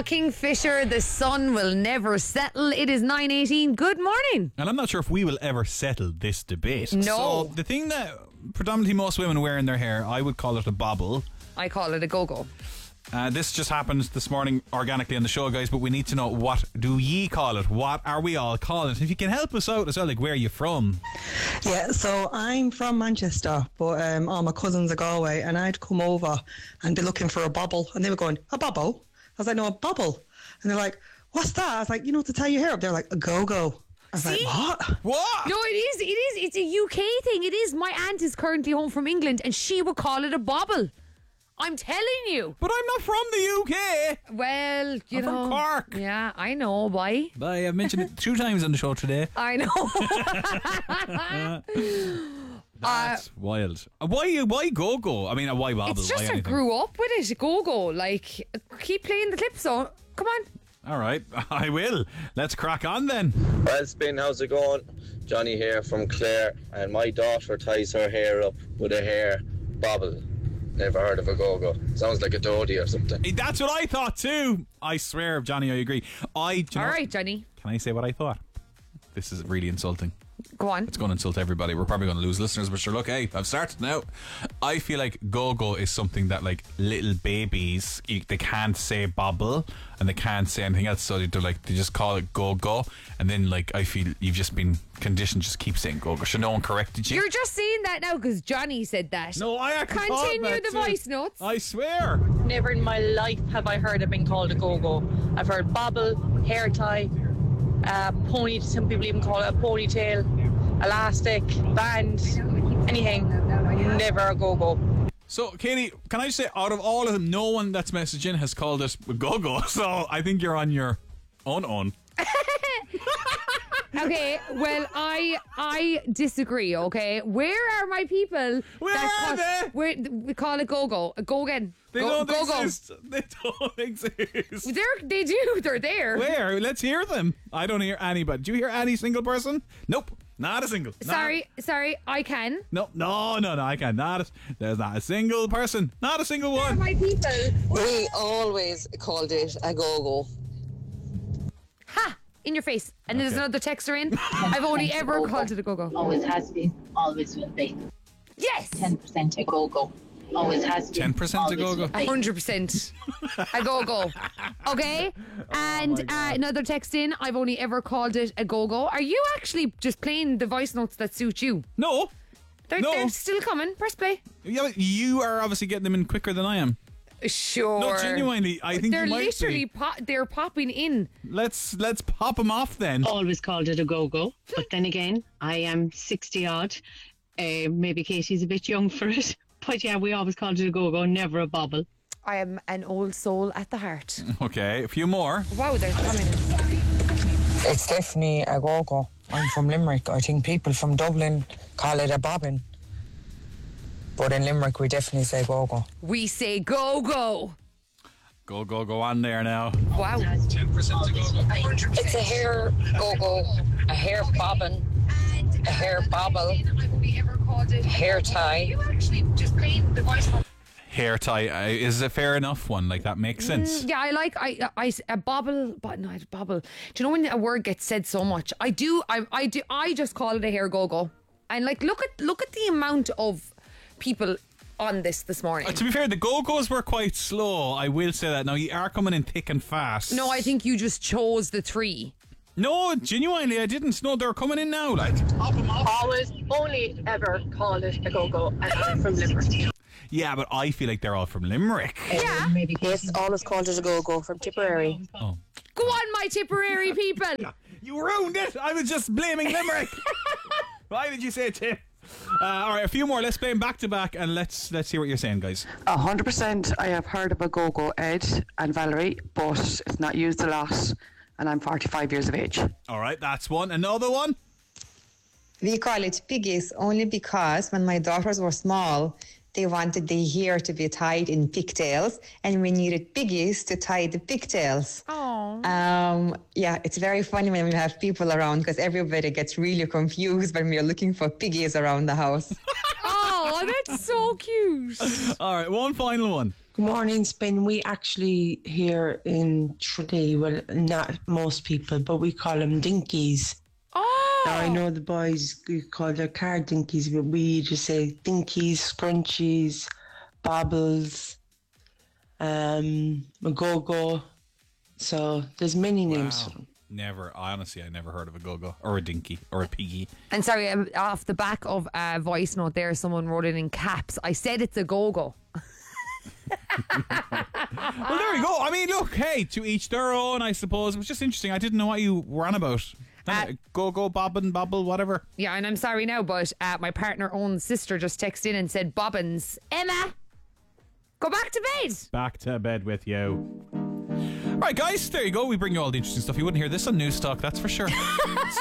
Kingfisher, the sun will never settle. It is 9:18. Good morning. And I'm not sure if we will ever settle this debate. No. So the thing that predominantly most women wear in their hair, I would call it a bobble. I call it a go-go. This just happened this morning organically on the show, guys, but we need to know, what do ye call it? What are we all calling it? If you can help us out as well, like, where are you from? Yeah, so I'm from Manchester, but all my cousins are Galway, and I'd come over and be looking for a bobble, and they were going, a bobble? I was like, no, a bobble. And they're like, what's that? I was like, to tie your hair up. They're like, a go-go. I was See? like, what? What? No, it is. It's a UK thing. It is. My aunt is currently home from England, and she would call it a bobble. I'm telling you. But I'm not from the UK. Well, I'm from Cork. Yeah, I know. Why? I've mentioned it 2 times on the show today. I know. That's wild. Why go-go? I mean, why bobble? It's just why I anything? grew up with it. Go-go. Like, keep playing the clip song. Come on. All right, I will. Let's crack on then. Well, Spin, how's it going? Johnny here from Clare, and my daughter ties her hair up with a hair bobble. Never heard of a go-go. Sounds like a toadie or something. That's what I thought too. I swear, Johnny, I agree. All right, Johnny. Can I say what I thought? This is really insulting. Go on. It's going to insult everybody. We're probably going to lose listeners, but sure, look, hey, I've started now. I feel like go-go is something that, like, little babies, they can't say bobble and they can't say anything else, so they just call it go-go, and then, like, I feel you've just been conditioned just keep saying go-go. Should no one corrected you? You're just saying that now because Johnny said that. No, I actually thought Continue that the too. voice notes. I swear. Never in my life have I heard it being called a go-go. I've heard bobble, hair tie, pony. Some people even call it a ponytail, elastic, band, anything. Never a go-go. So, Katie, can I just say, out of all of them, no one that's messaging has called it a go-go. So I think you're on your own. Okay, well, I disagree, okay? Where are my people? Where are they? We call it go-go. Go again. They go, don't go, exist. They don't exist. They do. They're there. Where? Let's hear them. I don't hear anybody. Do you hear any single person? Nope. Not a single. Sorry, I can. No, I can't. There's not a single person. Not a single one. My people. We always called it a go-go. Ha! In your face. And there's another texter in. I've only ever called it a go-go. Always has been, always will be. Yes! 10% a go-go. Always has been. 10% a go-go? 100% a go-go. Okay? And another text in. I've only ever called it a go-go. Are you actually just playing the voice notes that suit you? No. They're still coming. Press play. Yeah, but you are obviously getting them in quicker than I am. Sure. No, genuinely, I think they're you might literally be. they're popping in. Let's pop them off then. Always called it a go-go, but then again, I am 60 odd. Maybe Katie's a bit young for it, but yeah, we always called it a go-go, never a bobble. I am an old soul at the heart. Okay, a few more. Wow, they're coming. It's definitely a go-go. I'm from Limerick. I think people from Dublin call it a bobbin. But in Limerick, we definitely say go-go. We say go-go. Go on there now. Wow. 10% to go-go. It's a hair go-go, a hair bobbin, a hair bobble, hair tie. Hair tie is a fair enough one. Like, that makes sense. Yeah, I like a bobble, but no, a bobble. Do you know when a word gets said so much? I just call it a hair go-go. And like, look at the amount of people on this morning. To be fair, the go-go's were quite slow. I will say that. Now, you are coming in thick and fast. No, I think you just chose the 3. No, genuinely, I didn't. No, they're coming in now. Like, Always, only ever called it a go-go, and I'm from Limerick. yeah, but I feel like they're all from Limerick. Yeah. Yes, always called it a go-go from Tipperary. Oh. Go on, my Tipperary people. You ruined it. I was just blaming Limerick. Why did you say Tip? All right, a few more. Let's play them back to back, and let's hear what you're saying, guys. 100% I have heard of a go-go, Ed and Valerie, but it's not used a lot, and I'm 45 years of age. All right, that's one. Another one. We call it piggies only because when my daughters were small, they wanted the hair to be tied in pigtails, and we needed piggies to tie the pigtails. Oh. Yeah, it's very funny when we have people around because everybody gets really confused when we are looking for piggies around the house. Oh, that's so cute. All right, one final one. Good morning, Spin. We actually here in Tralee, well, not most people, but we call them dinkies. Oh! Now, I know the boys call their car dinkies, but we just say dinkies, scrunchies, bobbles, a go-go. So there's many names. Wow. I never heard of a go-go or a dinky or a piggy. And sorry, off the back of a voice note there, someone wrote it in caps. I said it's a go-go. Well, there you go. I mean, look, hey, to each their own, I suppose. It was just interesting. I didn't know what you were on about. Go-go, bobbin, bobble, whatever. Yeah, and I'm sorry now, but my partner own sister just texted in and said, Bobbins, Emma, go back to bed. Back to bed with you. Right, guys, there you go. We bring you all the interesting stuff. You wouldn't hear this on News Talk, that's for sure.